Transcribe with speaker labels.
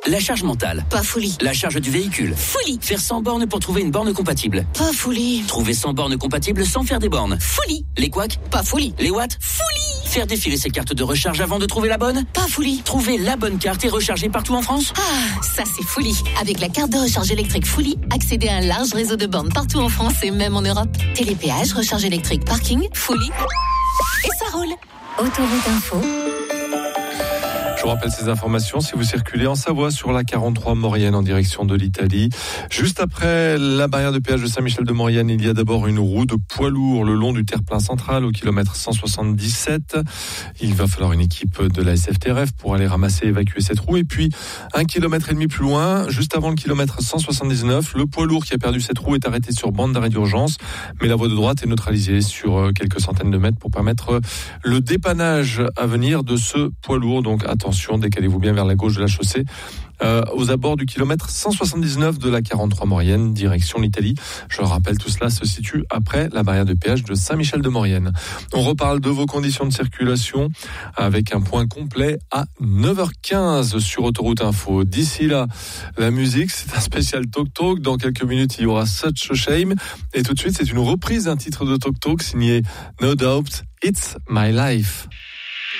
Speaker 1: La charge mentale.
Speaker 2: Pas folie.
Speaker 1: La charge du véhicule.
Speaker 2: Folie.
Speaker 1: Faire 100 bornes pour trouver une borne compatible.
Speaker 2: Pas folie.
Speaker 1: Trouver 100 bornes compatibles sans faire des bornes.
Speaker 2: Folie.
Speaker 1: Les couacs.
Speaker 2: Pas folie.
Speaker 1: Les watts.
Speaker 2: Folie.
Speaker 1: Faire défiler ses cartes de recharge avant de trouver la bonne.
Speaker 2: Pas folie.
Speaker 1: Trouver la bonne carte et recharger partout en France.
Speaker 2: Ah, ça c'est folie. Avec la carte de recharge électrique Folie, accédez à un large réseau de bornes partout en France et même en Europe. Télépéage, recharge électrique, parking, Folie. Et ça roule. Autoroute Info.
Speaker 3: Je vous rappelle ces informations si vous circulez en Savoie sur la 43 Maurienne en direction de l'Italie. Juste après la barrière de péage de Saint-Michel-de-Maurienne, il y a d'abord une roue de poids lourd le long du terre-plein central au kilomètre 177. Il va falloir une équipe de la SFTRF pour aller ramasser et évacuer cette roue. Et puis, 1,5 km plus loin, juste avant le kilomètre 179, le poids lourd qui a perdu cette roue est arrêté sur bande d'arrêt d'urgence. Mais la voie de droite est neutralisée sur quelques centaines de mètres pour permettre le dépannage à venir de ce poids lourd. Donc, attention, décalez-vous bien vers la gauche de la chaussée. Aux abords du kilomètre 179 de la 43 Maurienne, direction l'Italie. Je le rappelle, tout cela se situe après la barrière de péage de Saint-Michel-de-Maurienne. On reparle de vos conditions de circulation avec un point complet à 9h15 sur Autoroute Info. D'ici là, la musique, c'est un spécial Talk Talk. Dans quelques minutes, il y aura Such a Shame. Et tout de suite, c'est une reprise d'un titre de Talk Talk signé No Doubt, It's My Life.